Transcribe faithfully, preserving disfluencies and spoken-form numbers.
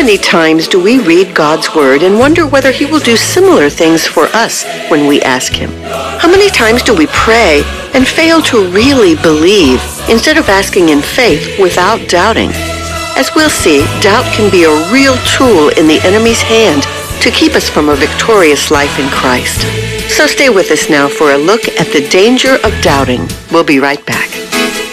many times do we read God's Word and wonder whether He will do similar things for us when we ask Him? How many times do we pray and fail to really believe instead of asking in faith without doubting? As we'll see, doubt can be a real tool in the enemy's hand to keep us from a victorious life in Christ. So stay with us now for a look at the danger of doubting. We'll be right back.